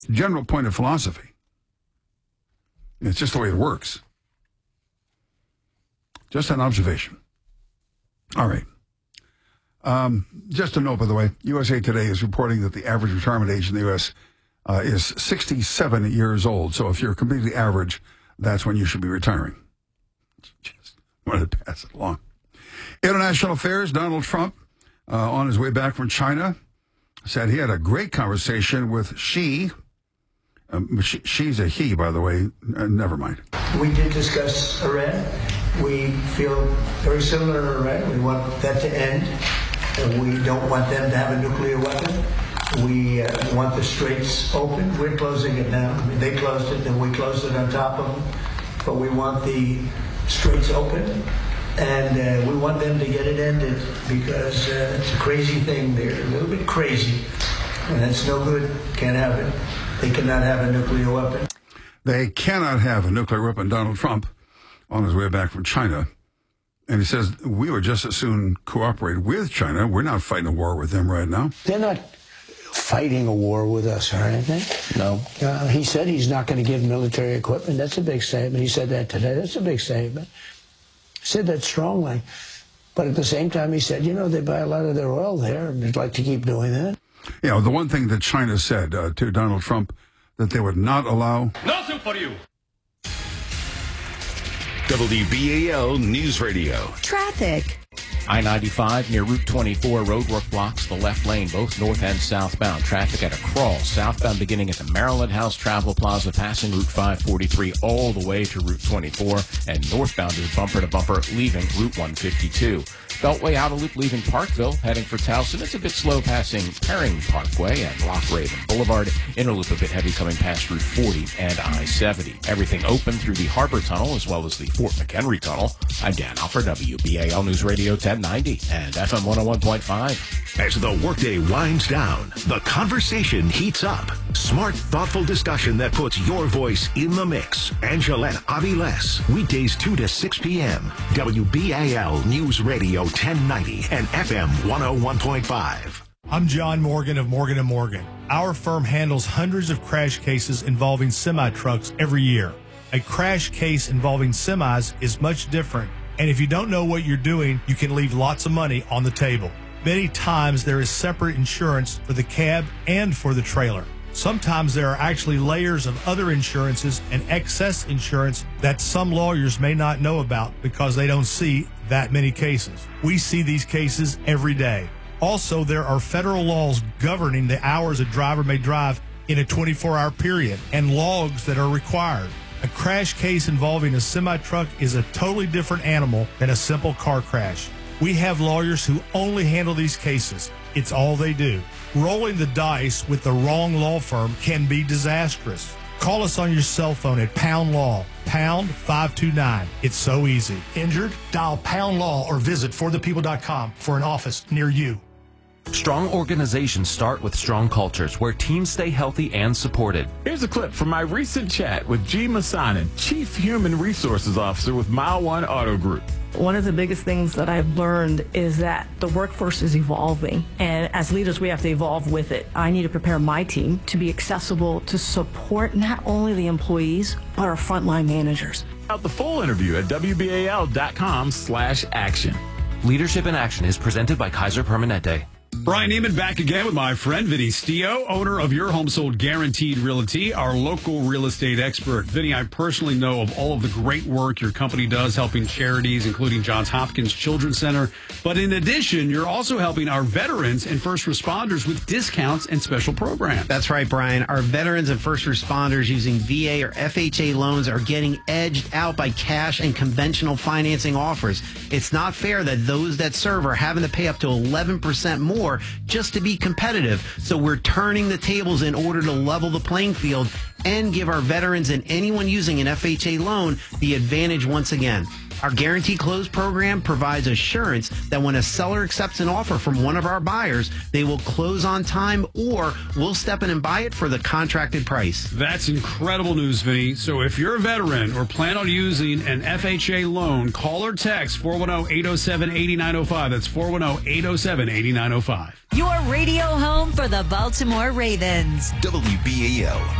General point of philosophy. It's just the way it works. Just an observation. All right. Just a note, by the way, USA Today is reporting that the average retirement age in the U.S. Is 67 years old. So if you're completely average, that's when you should be retiring. Just wanted to pass it along. International affairs, Donald Trump, on his way back from China, said he had a great conversation with Xi. She's a he, by the way. Never mind. We did discuss Iran. We feel very similar to Iran. We want that to end. We don't want them to have a nuclear weapon. We want the straits open. We're closing it now. I mean, they closed it, and we closed it on top of them. But we want the straits open, and we want them to get it ended because it's a crazy thing. They're a little bit crazy, and it's no good. Can't have it. They cannot have a nuclear weapon. They cannot have a nuclear weapon. Donald Trump, on his way back from China, and he says, we would just as soon cooperate with China. We're not fighting a war with them right now. They're not fighting a war with us or anything. No. He said he's not going to give military equipment. That's a big statement. He said that today. That's a big statement. He said that strongly. But at the same time, he said, they buy a lot of their oil there, and they'd like to keep doing that. The one thing that China said to Donald Trump, that they would not allow... Nothing for you! WBAL News Radio. Traffic. I-95 near Route 24, roadwork blocks the left lane, both north and southbound. Traffic at a crawl, southbound beginning at the Maryland House Travel Plaza, passing Route 543 all the way to Route 24, and northbound is bumper to bumper, leaving Route 152. Beltway outer loop leaving Parkville, heading for Towson. It's a bit slow passing Herring Parkway and Loch Raven Boulevard. Inner loop a bit heavy coming past Route 40 and I-70. Everything open through the Harbor Tunnel as well as the Fort McHenry Tunnel. I'm Dan Alford, WBAL News Radio 1090 and FM 101.5. As the workday winds down, the conversation heats up. Smart, thoughtful discussion that puts your voice in the mix. Angelette Aviles, weekdays 2 to 6 p.m. WBAL News Radio 1090 and FM 101.5. I'm John Morgan of Morgan & Morgan. Our firm handles hundreds of crash cases involving semi-trucks every year. A crash case involving semis is much different, and if you don't know what you're doing, you can leave lots of money on the table. Many times there is separate insurance for the cab and for the trailer. Sometimes there are actually layers of other insurances and excess insurance that some lawyers may not know about because they don't see that many cases. We see these cases every day. Also, there are federal laws governing the hours a driver may drive in a 24-hour period and logs that are required. A crash case involving a semi-truck is a totally different animal than a simple car crash. We have lawyers who only handle these cases. It's all they do. Rolling the dice with the wrong law firm can be disastrous. Call us on your cell phone at Pound Law, pound 529. It's so easy. Injured? Dial Pound Law or visit forthepeople.com for an office near you. Strong organizations start with strong cultures where teams stay healthy and supported. Here's a clip from my recent chat with G. Masanin, Chief Human Resources Officer with Mile One Auto Group. One of the biggest things that I've learned is that the workforce is evolving, and as leaders we have to evolve with it. I need to prepare my team to be accessible to support not only the employees, but our frontline managers. Out the full interview at WBAL.com/action. Leadership in Action is presented by Kaiser Permanente. Brian Neiman back again with my friend Vinny Stio, owner of Your Home Sold Guaranteed Realty, our local real estate expert. Vinny, I personally know of all of the great work your company does helping charities, including Johns Hopkins Children's Center. But in addition, you're also helping our veterans and first responders with discounts and special programs. That's right, Brian. Our veterans and first responders using VA or FHA loans are getting edged out by cash and conventional financing offers. It's not fair that those that serve are having to pay up to 11% more just to be competitive. So we're turning the tables in order to level the playing field and give our veterans and anyone using an FHA loan the advantage once again. Our Guaranteed Close program provides assurance that when a seller accepts an offer from one of our buyers, they will close on time or we'll step in and buy it for the contracted price. That's incredible news, Vinny. So if you're a veteran or plan on using an FHA loan, call or text 410-807-8905. That's 410-807-8905. Your radio home for the Baltimore Ravens. WBAL.